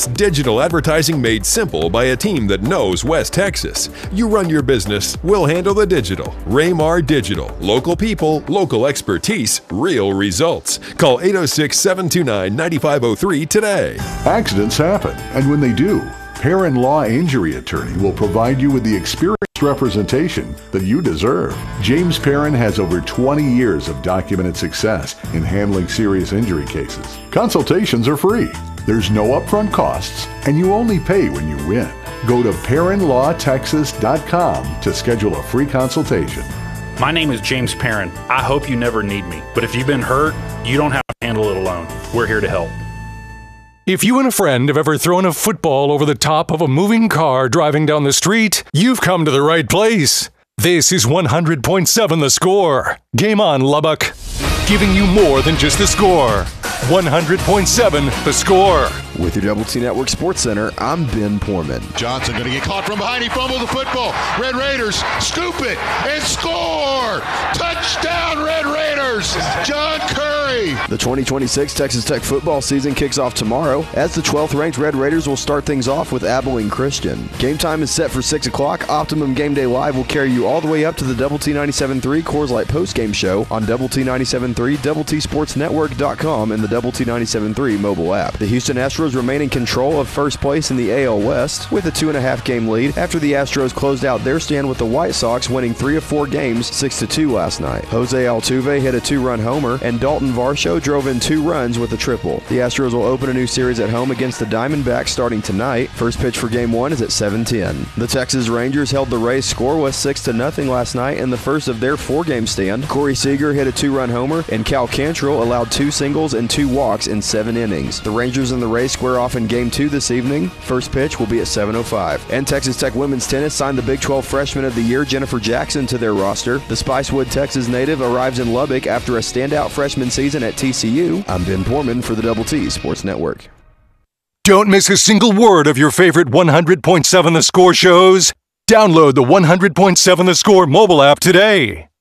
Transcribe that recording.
It's digital advertising made simple by a team that knows West Texas. You run your business, we'll handle the digital. Raymar Digital. Local people, local expertise, real results. Call 806-729-9503 today. Accidents happen, and when they do, Perrin Law Injury Attorney will provide you with the experienced representation that you deserve. James Perrin has over 20 years of documented success in handling serious injury cases. Consultations are free. There's no upfront costs, and you only pay when you win. Go to PerrinLawTexas.com to schedule a free consultation. My name is James Perrin. I hope you never need me, but if you've been hurt, you don't have to handle it alone. We're here to help. If you and a friend have ever thrown a football over the top of a moving car driving down the street, you've come to the right place. This is 100.7 The Score. Game on, Lubbock. Giving you more than just the score. 100.7 The Score. With your Double T Network Sports Center, I'm Ben Poorman. Johnson going to get caught from behind. He fumbled the football. Red Raiders scoop it and score. Touchdown, Red Raiders. John Curry. The 2026 Texas Tech football season kicks off tomorrow as the 12th-ranked Red Raiders will start things off with Abilene Christian. Game time is set for 6 o'clock. Optimum Game Day Live will carry you all the way up to the Double T 97.3 Coors Light postgame show on Double T 97.3, DoubleTSportsNetwork.com, and the Double T 97.3 mobile app. The Houston Astros remain in control of first place in the AL West with a 2.5-game lead after the Astros closed out their stand with the White Sox winning 3 of 4 games 6-2 last night. Jose Altuve hit a 2-run homer and Dalton Varsho drove in 2 runs with a triple. The Astros will open a new series at home against the Diamondbacks starting tonight. First pitch for Game 1 is at 7:10. The Texas Rangers held the Rays scoreless 6-0 last night in the first of their 4-game stand. Corey Seager hit a 2-run homer and Cal Cantrell allowed 2 singles and 2 walks in 7 innings. The Rangers and the Rays square off in Game 2 this evening. First pitch will be at 7:05. And Texas Tech women's tennis signed the Big 12 Freshman of the Year, Jennifer Jackson, to their roster. The Spicewood, Texas native arrives in Lubbock after a standout freshman season at TCU. I'm Ben Poorman for the Double T Sports Network. Don't miss a single word of your favorite 100.7 The Score shows. Download the 100.7 The Score mobile app today.